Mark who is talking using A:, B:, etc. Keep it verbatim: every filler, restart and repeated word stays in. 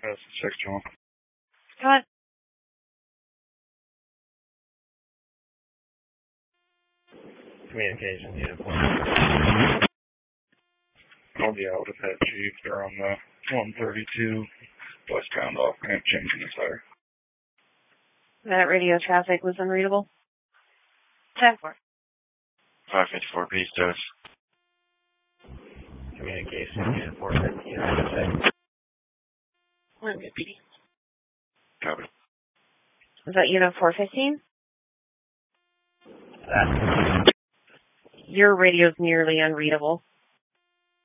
A: That's six John.
B: Cut.
C: Communications unit.
A: I'll be out with that chief. They're on the one thirty-two westbound off ramp changing the tire.
B: That radio traffic was unreadable. ten four.
C: five fifty-four Pistos. Communications unit four fifteen.
B: one fifty.
C: Copy.
B: Was that unit four fifteen?
C: That.
B: Your radio's nearly unreadable.